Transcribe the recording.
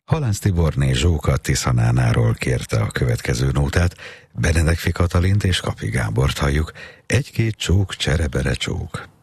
Halász Tiborné Zsóka Tiszanánáról kérte a következő nótát, Benedek Katalint és Kapi Gábort halljuk, egy-két csók, cserebere csók.